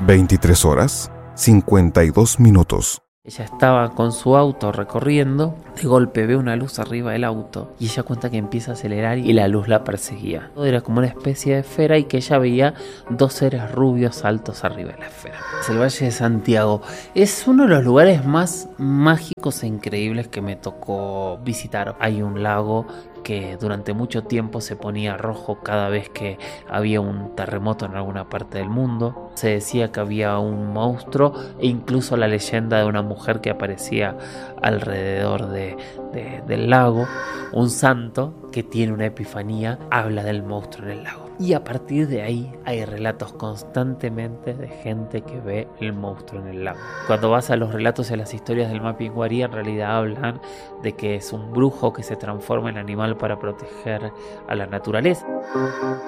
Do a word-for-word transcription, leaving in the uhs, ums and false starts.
veintitrés horas, cincuenta y dos minutos. Ella estaba con su auto recorriendo, de golpe ve una luz arriba del auto y ella cuenta que empieza a acelerar y la luz la perseguía. Era como una especie de esfera y que ella veía dos seres rubios altos arriba de la esfera. El Valle de Santiago es uno de los lugares más mágicos e increíbles que me tocó visitar. Hay un lago que durante mucho tiempo se ponía rojo cada vez que había un terremoto en alguna parte del mundo. Se decía que había un monstruo e incluso la leyenda de una mujer que aparecía alrededor de, de, del lago. Un santo que tiene una epifanía habla del monstruo en el lago. Y a partir de ahí hay relatos constantemente de gente que ve el monstruo en el lago. Cuando vas a los relatos y a las historias del Mapinguari, en realidad hablan de que es un brujo que se transforma en animal para proteger a la naturaleza.